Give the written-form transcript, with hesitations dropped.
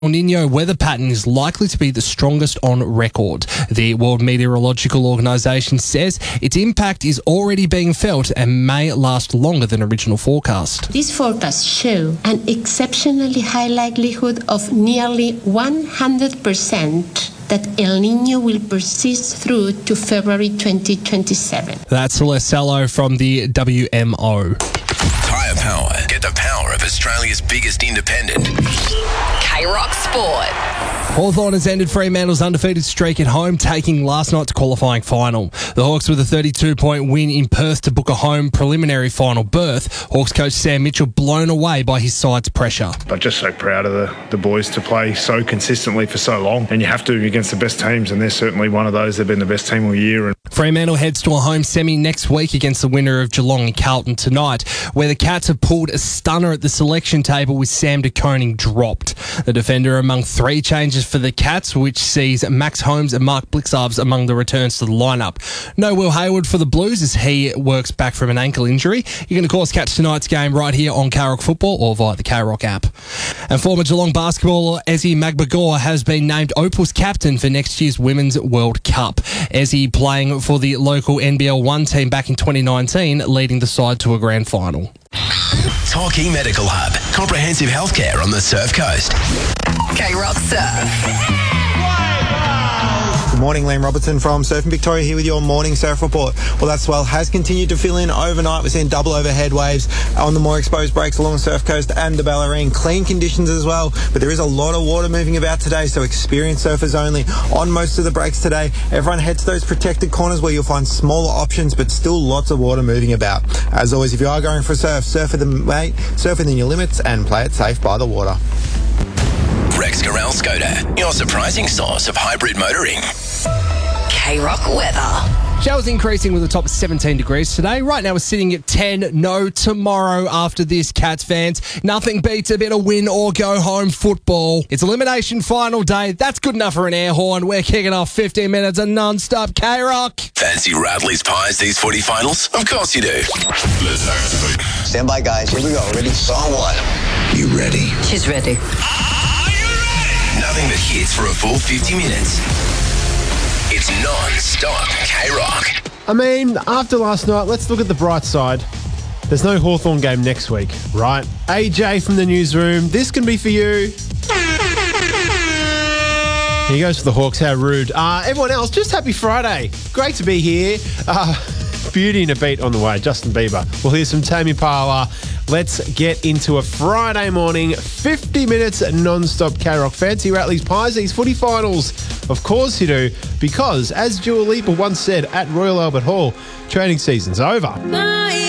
El Niño weather pattern is likely to be the strongest on record. The World Meteorological Organization says its impact is already being felt and may last longer than original forecast. These forecasts show an exceptionally high likelihood of nearly 100% that El Niño will persist through to February 2027. That's Celeste Sallow from the WMO. Tyre Power. Get the power of Australia's biggest independent. K-Rock Sport. Hawthorn has ended Fremantle's undefeated streak at home, taking last night's qualifying final. The Hawks with a 32-point win in Perth to book a home preliminary final berth. Hawks coach Sam Mitchell blown away by his side's pressure. I'm just so proud of the boys to play so consistently for so long, and you have to against the best teams, and they're certainly one of those. They've been the best team all year. Fremantle heads to a home semi next week against the winner of Geelong and Carlton tonight, where the Cats have pulled a stunner at the selection table with Sam de Koning dropped. The defender among three changes for the Cats, which sees Max Holmes and Mark Blixarves among the returns to the lineup. No Will Hayward for the Blues as he works back from an ankle injury. You can of course catch tonight's game right here on K-Rock Football or via the K-Rock app. And former Geelong basketballer Ezzy Magbagor has been named Opal's captain for next year's Women's World Cup. Ezzy playing for the local NBL 1 team back in 2019, leading the side to a grand final. Torquay Medical Hub. Comprehensive healthcare on the Surf Coast. K-Rock Surf. Good morning, Liam Robertson from Surfing Victoria here with your morning surf report. Well, that swell has continued to fill in overnight. We're seeing double overhead waves on the more exposed breaks along the Surf Coast and the Bellarine. Clean conditions as well, but there is a lot of water moving about today, so experienced surfers only on most of the breaks today. Everyone head to those protected corners where you'll find smaller options, but still lots of water moving about. As always, if you are going for a surf within your limits and play it safe by the water. Rex Corral Skoda, your surprising source of hybrid motoring. K-Rock weather. Showers increasing with a top of 17 degrees today. Right now we're sitting at 10. No tomorrow after this, Cats fans. Nothing beats a bit of win or go home football. It's elimination final day. That's good enough for an air horn. We're kicking off 15 minutes of non-stop K-Rock. Fancy Radley's Pies these footy finals? Of course you do. Let's speak. Stand by, guys. Here we go. Ready? Song one. You ready? She's ready. Nothing but hits for a full 50 minutes. It's non-stop K-Rock. I mean, after last night, let's look at the bright side. There's no Hawthorn game next week, right? AJ from the newsroom, this can be for you. Here goes for the Hawks, how rude. Everyone else, just happy Friday. Great to be here. Beauty and a beat on the way, Justin Bieber. We'll hear some Tame Impala. Let's get into a Friday morning, 50 minutes non-stop K-Rock. Fancy Ratley's Pies, these footy finals. Of course you do, because as Dua Lipa once said at Royal Albert Hall, training season's over.